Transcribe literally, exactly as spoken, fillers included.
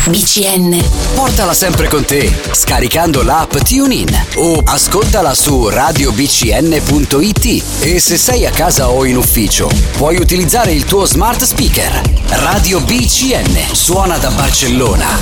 B C N. Portala sempre con te, scaricando l'app TuneIn o ascoltala su radio b c n punto i t. E se sei a casa o in ufficio, puoi utilizzare il tuo smart speaker. Radio B C N suona da Barcellona.